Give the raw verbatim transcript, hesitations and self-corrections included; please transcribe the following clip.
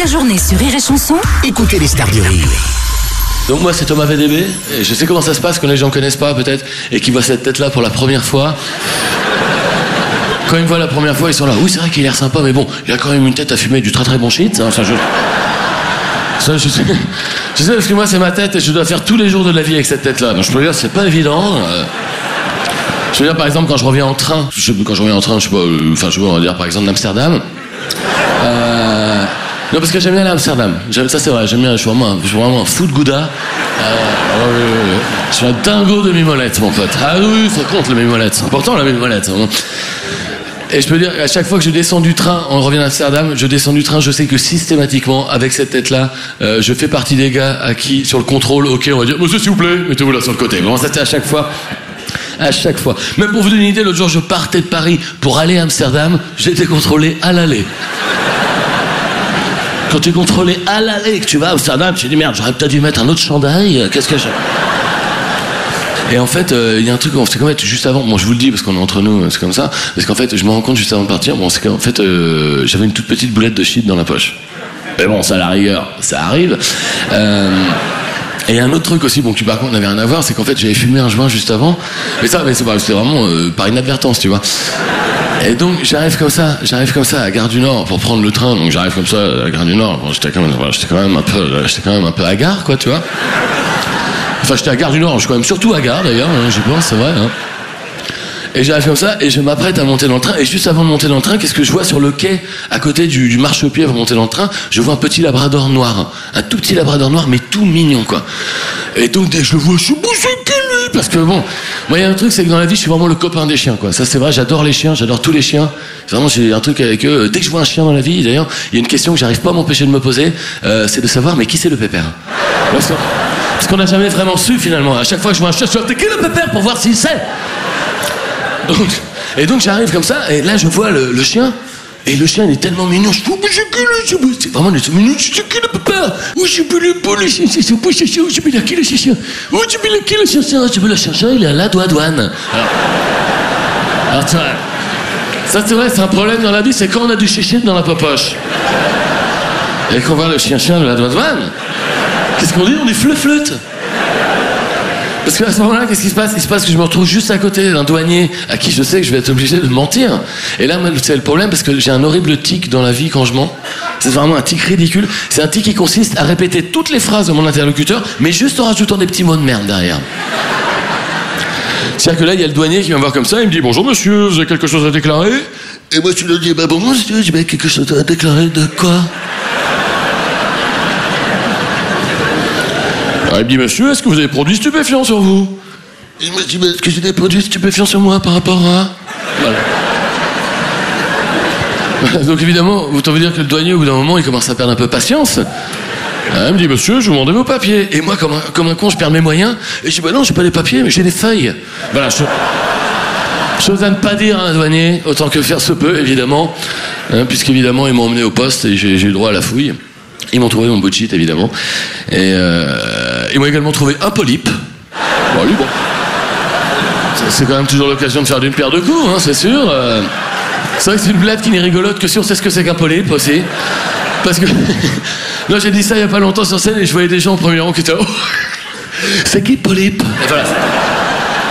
la journée sur Rire et Chanson, écoutez les stars du rire. Donc moi c'est Thomas V D B, et je sais comment ça se passe quand les gens ne connaissent pas peut-être, et qui voient cette tête-là pour la première fois. Quand ils me voient la première fois, ils sont là, oui c'est vrai qu'il a l'air sympa, mais bon, il a quand même une tête à fumer du très très bon shit. Enfin je... Ça, je sais, je sais parce que moi c'est ma tête et je dois faire tous les jours de la vie avec cette tête-là. Donc je peux dire, c'est pas évident. Je veux dire par exemple quand je reviens en train, je, quand je reviens en train, je sais pas, euh, enfin je sais pas, on va dire par exemple d'Amsterdam. Euh, non parce que j'aime bien aller à Amsterdam. J'aime, ça c'est vrai, j'aime bien, je suis vraiment, je suis vraiment un fou de gouda. Euh, euh, euh, je suis un dingo de mimolette mon pote. Ah oui, ça compte le mimolette, c'est important la mimolette. Hein. Et je peux dire, à chaque fois que je descends du train, on revient d'Amsterdam, je descends du train, je sais que systématiquement, avec cette tête-là, euh, je fais partie des gars à qui, sur le contrôle, ok, on va dire, monsieur, s'il vous plaît, mettez-vous là sur le côté. Bon, ça c'est à chaque fois. À chaque fois. Même pour vous donner une idée, l'autre jour, je partais de Paris pour aller à Amsterdam, j'ai été contrôlé à l'aller. Quand tu es contrôlé à l'aller et que tu vas à Amsterdam, tu te dis, merde, j'aurais peut-être dû mettre un autre chandail, qu'est-ce que j'ai... Et en fait, il euh, y a un truc, c'est qu'en fait, juste avant, bon, je vous le dis parce qu'on est entre nous, c'est comme ça, parce qu'en fait, je me rends compte juste avant de partir, bon, c'est qu'en fait, euh, j'avais une toute petite boulette de shit dans la poche. Mais bon, ça à la rigueur, ça arrive. Euh, et il y a un autre truc aussi, bon, qui par contre n'avait rien à voir, c'est qu'en fait, j'avais fumé un joint juste avant, mais ça, mais c'est pas, c'était vraiment euh, par inadvertance, tu vois. Et donc, j'arrive comme ça, j'arrive comme ça à Gare du Nord pour prendre le train, donc j'arrive comme ça à Gare du Nord, bon, j'étais quand même, voilà, j'étais quand même un peu, j'étais quand même un peu hagard, quoi, tu vois. Enfin, j'étais à Gare du Nord, je suis quand même surtout à Gare d'ailleurs, hein, j'y pense, c'est vrai. Hein. Et j'arrive comme ça, et je m'apprête à monter dans le train, et juste avant de monter dans le train, qu'est-ce que je vois sur le quai, à côté du, du marchepied pour monter dans le train, je vois un petit labrador noir, un tout petit labrador noir, mais tout mignon, quoi. Et donc, dès que je le vois, je suis bouché que lui, parce que bon, moi, il y a un truc, c'est que dans la vie, je suis vraiment le copain des chiens, quoi. Ça, c'est vrai, j'adore les chiens, j'adore tous les chiens. Vraiment, j'ai un truc avec eux. Dès que je vois un chien dans la vie, d'ailleurs, il y a une question que j'arrive pas à m'empêcher de me poser, euh, c'est de savoir, mais qui c'est le pépère? Parce que... Parce qu'on n'a jamais vraiment su finalement. À chaque fois que je vois un chien, je suis qui le pépère pour voir s'il sait. Donc, et donc j'arrive comme ça, et là je vois le, le chien, et le chien il est tellement mignon. Je dis, mais c'est qui le chien? C'est vraiment des mignon, c'est qui le pépère? Oui, je peux le pas le chien, c'est ce beau chien, je peux le qui le chien. Oui, je peux le qui le chien, je peux le chien, il est à la douane. Alors, alors tu vois, ça c'est vrai, c'est un problème dans la vie, c'est quand on a du chien dans la popoche. Et qu'on voit le chien-chien de la douane. Qu'est-ce qu'on dit? On est fleu-fleute. Parce qu'à ce moment-là, qu'est-ce qui se passe? Il se passe que je me retrouve juste à côté d'un douanier à qui je sais que je vais être obligé de mentir. Et là, c'est le problème parce que j'ai un horrible tic dans la vie quand je mens. C'est vraiment un tic ridicule. C'est un tic qui consiste à répéter toutes les phrases de mon interlocuteur, mais juste en rajoutant des petits mots de merde derrière. C'est-à-dire que là, il y a le douanier qui vient me voir comme ça, il me dit « Bonjour monsieur, vous avez quelque chose à déclarer ?» Et moi, tu lui dis bah, « Bonjour monsieur, j'ai quelque chose à déclarer de quoi ?» Alors, il me dit, monsieur, est-ce que vous avez des produits stupéfiants sur vous? Il me dit, mais est-ce que j'ai des produits stupéfiants sur moi par rapport à... Voilà. Donc évidemment, autant vous dire que le douanier, au bout d'un moment, il commence à perdre un peu patience. Alors, il me dit, monsieur, je vous demandais vos papiers. Et moi, comme un, comme un con, je perds mes moyens. Et je dis, bah non, j'ai pas les papiers, mais j'ai des feuilles. Voilà, je... chose à ne pas dire à un douanier, autant que faire se peut, évidemment. Hein, puisqu'évidemment, ils m'ont emmené au poste et j'ai, j'ai eu droit à la fouille. Ils m'ont trouvé mon bout de shit, évidemment. Et euh, ils m'ont également trouvé un polype. Bon, lui, bon. C'est quand même toujours l'occasion de faire d'une pierre deux coups, hein, c'est sûr. Euh, c'est vrai que c'est une blague qui n'est rigolote que si on sait ce que c'est qu'un polype aussi. Parce que... non, j'ai dit ça il n'y a pas longtemps sur scène et je voyais des gens au premier rang qui étaient... Oh, c'est qui polype? Et voilà.